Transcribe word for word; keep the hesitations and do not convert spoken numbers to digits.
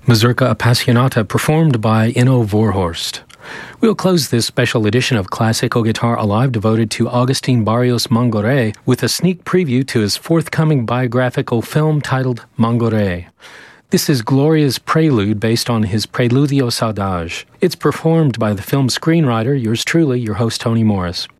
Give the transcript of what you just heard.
Mazurka Appassionata, performed by Inno Vorhorst. We'll close this special edition of Classical Guitar Alive devoted to Agustin Barrios Mangoré with a sneak preview to his forthcoming biographical film titled Mangoré. This is Gloria's prelude based on his Preludio Saudade. It's performed by the film screenwriter, yours truly, your host Tony Morris.